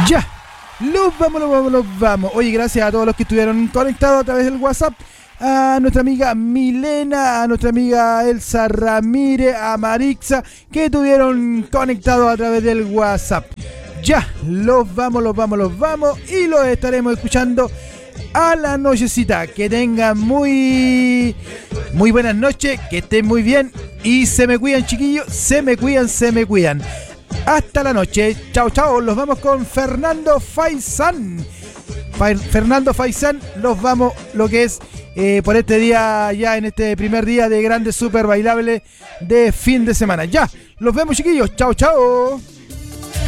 Ya, los vamos. Oye, gracias a todos los que estuvieron conectados a través del WhatsApp. A nuestra amiga Milena, a nuestra amiga Elsa Ramírez, a Marixa, que estuvieron conectados a través del WhatsApp. Ya, los vamos y los estaremos escuchando a la nochecita. Que tengan muy buenas noches, que estén muy bien y se me cuidan, chiquillos, se me cuidan. Hasta la noche, chao, los vamos con Fernando Faisán. Los vamos lo que es por este día, ya en este primer día de Grandes Super Bailables de fin de semana. Ya, los vemos, chiquillos, chao.